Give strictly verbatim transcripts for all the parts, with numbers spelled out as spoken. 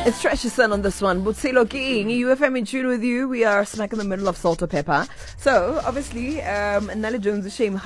It's Treasure Sun on this one. Butselo King, U F M in tune with you. We are smack in the middle of Salt or Pepper. So, obviously, um, Nale Jones is shame.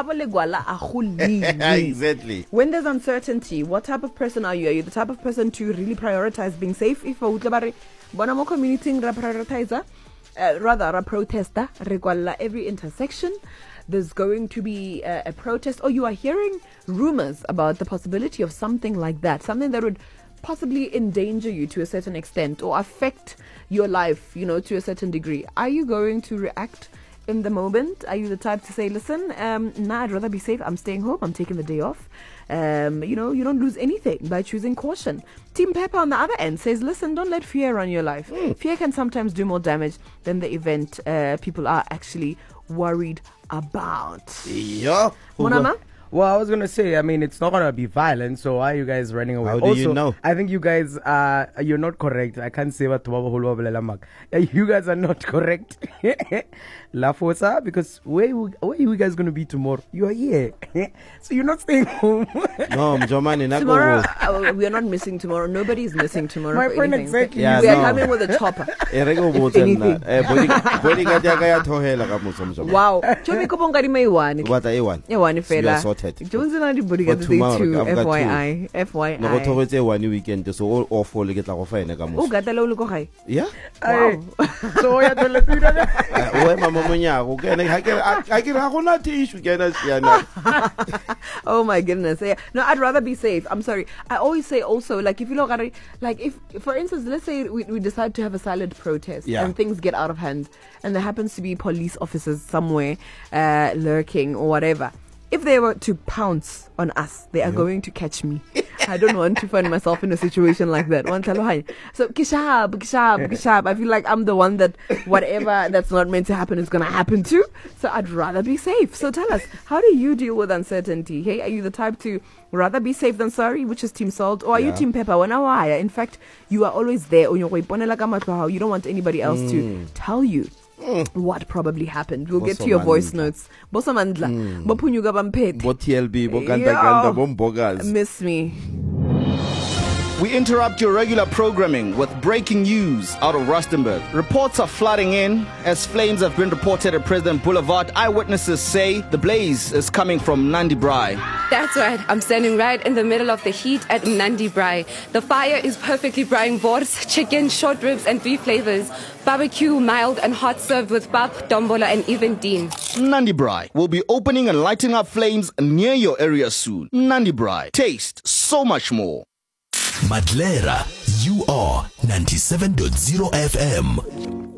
Exactly. When there's uncertainty, what type of person are you? Are you the type of person to really prioritize being safe? If you Bonamo community prioritizer, uh, rather a protester, every intersection. There's going to be a, a protest, or you are hearing rumors about the possibility of something like that, something that would possibly endanger you to a certain extent or affect your life, you know, to a certain degree. Are you going to react in the moment? Are you the type to say, listen, um, nah, I'd rather be safe. I'm staying home. I'm taking the day off. Um, you know, you don't lose anything by choosing caution. Team Pepper on the other end says, listen, don't let fear run your life. Mm. Fear can sometimes do more damage than the event uh, people are actually worried about. Yeah. Monama? Well, I was going to say, I mean, it's not going to be violent, so why are you guys running away? How do also, you know? I think you guys are, you're not correct. I can't say what you guys are not correct. La Fosa, because where, where are you guys going to be tomorrow? You are here. So you're not staying home. No, Mjomani, tomorrow, uh, we are not missing tomorrow. Nobody is missing tomorrow. My friend, anything. exactly. Yeah, we no. are coming with a chopper. Wow. Chomi Kopongari may one. What a one. Yeah, one fella. Jones and I body get two. F Y I. F Y I. No, what one weekend, so all awful get like a fine. Oh, got a low high. Yeah. Wow. So I told you that. Oh my goodness. Yeah. No, I'd rather be safe. I'm sorry. I always say also, like, if you look at it, like, if, for instance, let's say we, we decide to have a silent protest yeah. and things get out of hand and there happens to be police officers somewhere uh, lurking or whatever. If they were to pounce on us, they are yeah. going to catch me. I don't want to find myself in a situation like that. So, kishab, kishab, kishab. I feel like I'm the one that whatever that's not meant to happen is going to happen to. So I'd rather be safe. So tell us, how do you deal with uncertainty? Hey, are you the type to rather be safe than sorry, which is Team Salt? Or are yeah. you Team Pepper? In fact, you are always there. You don't want anybody else mm. to tell you Mm. what probably happened. We'll get to your voice notes. Bosamandla. Bopunyuga bampet. Bo T L B. Bo ganda ganda. Bo mbogas. Miss me. We interrupt your regular programming with breaking news out of Rustenburg. Reports are flooding in as flames have been reported at President Boulevard. Eyewitnesses say the blaze is coming from Nandi Braai. That's right. I'm standing right in the middle of the heat at Nandi Braai. The fire is perfectly braaiing boars, chicken, short ribs, and beef flavors. Barbecue, mild and hot, served with pap, dombola, and even dean. Nandi Braai will be opening and lighting up flames near your area soon. Nandi Braai. Taste so much more. Madlera, you are ninety-seven point zero F M.